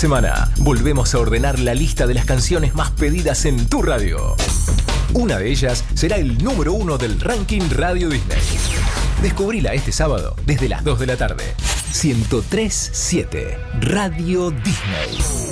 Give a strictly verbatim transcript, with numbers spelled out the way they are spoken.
semana volvemos a ordenar la lista de las canciones más pedidas en tu radio. Una de ellas será el número uno del ranking Radio Disney. Descubrila este sábado desde las dos de la tarde. ciento tres punto siete Radio Disney.